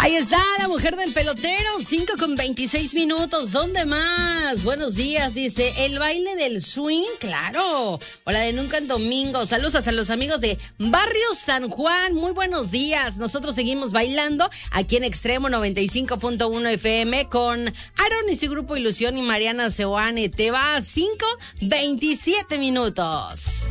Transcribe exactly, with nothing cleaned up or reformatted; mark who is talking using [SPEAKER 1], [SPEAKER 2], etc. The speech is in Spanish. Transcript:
[SPEAKER 1] Ahí está la mujer del pelotero, cinco con veintiséis minutos. ¿Dónde más? Buenos días, dice. El baile del swing, claro. O la de Nunca en Domingo. Saludos a los amigos de Barrio San Juan. Muy buenos días. Nosotros seguimos bailando aquí en Extremo noventa y cinco punto uno F M con Aaron y su grupo Ilusión y Mariana Seoane. Te va a cinco veintisiete minutos.